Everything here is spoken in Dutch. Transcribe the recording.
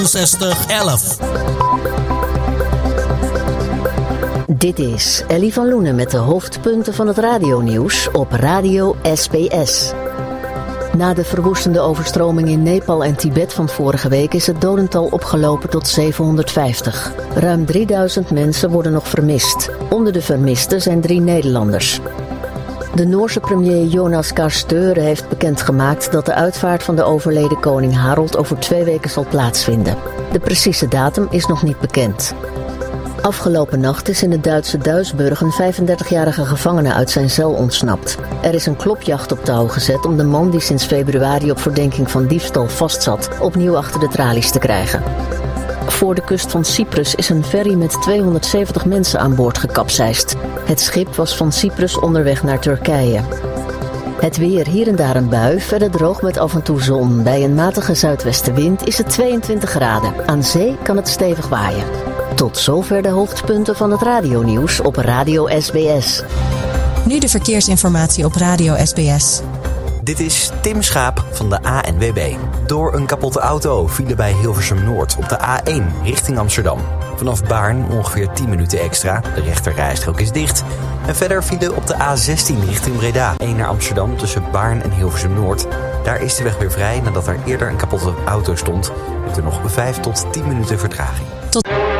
6311. Dit is Ellie van Loenen met de hoofdpunten van het radionieuws op Radio SBS. Na de verwoestende overstroming in Nepal en Tibet van vorige week is het dodental opgelopen tot 750. Ruim 3000 mensen worden nog vermist. Onder de vermisten zijn 3 Nederlanders. De Noorse premier Jonas Gahr Støre heeft bekendgemaakt dat de uitvaart van de overleden koning Harald over 2 weken zal plaatsvinden. De precieze datum is nog niet bekend. Afgelopen nacht is in het Duitse Duisburg een 35-jarige gevangene uit zijn cel ontsnapt. Er is een klopjacht op touw gezet om de man die sinds februari op verdenking van diefstal vastzat opnieuw achter de tralies te krijgen. Voor de kust van Cyprus is een ferry met 270 mensen aan boord gekapseist. Het schip was van Cyprus onderweg naar Turkije. Het weer, hier en daar een bui, verder droog met af en toe zon. Bij een matige zuidwestenwind is het 22 graden. Aan zee kan het stevig waaien. Tot zover de hoofdpunten van het radionieuws op Radio SBS. Nu de verkeersinformatie op Radio SBS. Dit is Tim Schaap van de ANWB. Door een kapotte auto vielen bij Hilversum Noord op de A1 richting Amsterdam. Vanaf Baarn ongeveer 10 minuten extra. De rechterrijstrook is dicht. En verder vielen op de A16 richting Breda. 1 naar Amsterdam tussen Baarn en Hilversum Noord. Daar is de weg weer vrij nadat er eerder een kapotte auto stond. Met er nog 5 tot 10 minuten vertraging.